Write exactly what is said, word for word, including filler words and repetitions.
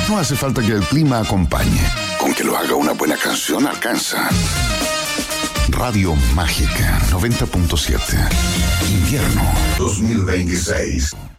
No hace falta que el clima acompañe. Con que lo haga una buena canción alcanza. Radio Mágica noventa punto siete. Invierno dos mil veintiséis.